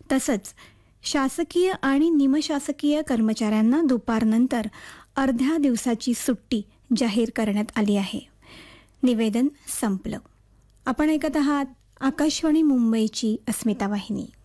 तसंच शासकीय आणि निमशासकीय कर्मचाऱ्यांना दुपारनंतर अर्ध्या दिवसाची सुट्टी जाहीर करण्यात आली आहे. निवेदन संपलं. आपण ऐकत आहात आकाशवाणी मुंबईची अस्मिता वाहिनी.